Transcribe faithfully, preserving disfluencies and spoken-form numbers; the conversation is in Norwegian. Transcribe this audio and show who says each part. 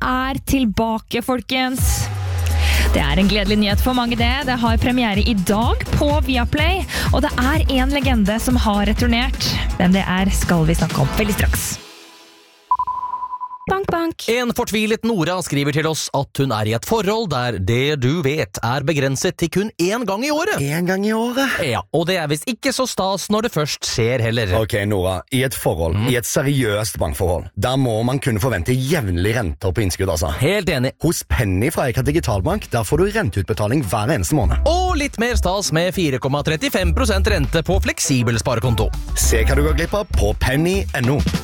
Speaker 1: er tilbake, folkens. Det er en gledelig nyhet for mange det. Det har premiere i dag på Viaplay, og det er en legende som har returnert. Hvem det er skal vi snakke om veldig straks. Bank, bank.
Speaker 2: En fortvilet Nora skriver til oss at hun er i et forhold der det du vet er begrenset til kun én gang i året.
Speaker 3: En gang i året?
Speaker 2: Ja, og det er visst ikke så stas når det først skjer heller.
Speaker 3: Ok, Nora, i et forhold, mm. i et seriøst bankforhold, der må man kunne forvente jevnlig renter på innskudd, altså.
Speaker 2: Helt enig.
Speaker 3: Hos Penny fra Eka Digitalbank, der får du renteutbetaling hver eneste måned.
Speaker 2: Og litt mer stas med fire komma trettifem prosent rente på fleksibel sparekonto.
Speaker 3: Se hva du går glipp av på penny punktum no.